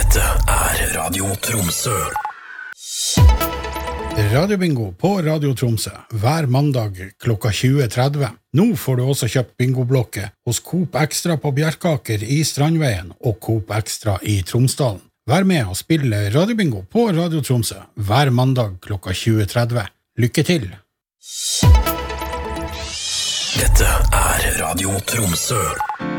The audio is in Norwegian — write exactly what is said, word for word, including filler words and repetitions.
Dette er Radio Tromsø. Radiobingo på Radio Tromsø hver mandag klokka tjue tretti. Nå får du også kjøpt bingoblokke hos Coop Extra på Bjerkaker i Strandveien og Coop Extra i Tromsdalen. Vær med og spille Radiobingo på Radio Tromsø hver mandag klokka tjue tretti. Lykke til! Dette er Radio Tromsø.